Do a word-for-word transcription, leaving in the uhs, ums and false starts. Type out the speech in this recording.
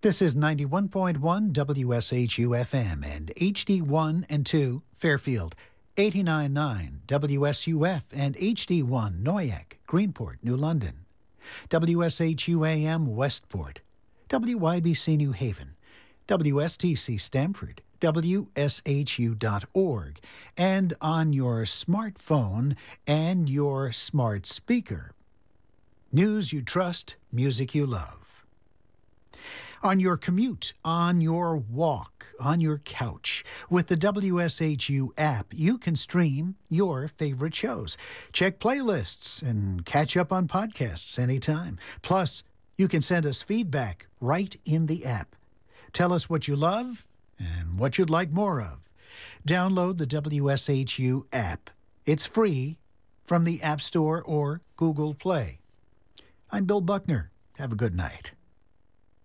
This is ninety-one point one W S H U F M and H D one and two Fairfield, eighty-nine point nine W S U F and H D one Noyac, Greenport, New London, W S H U A M Westport, W Y B C New Haven, W S T C Stamford, W S H U dot org, and on your smartphone and your smart speaker. News you trust, music you love. On your commute, on your walk, on your couch, with the W S H U app, you can stream your favorite shows, check playlists, and catch up on podcasts anytime. Plus, you can send us feedback right in the app. Tell us what you love and what you'd like more of. Download the W S H U app. It's free from the App Store or Google Play. I'm Bill Buckner. Have a good night.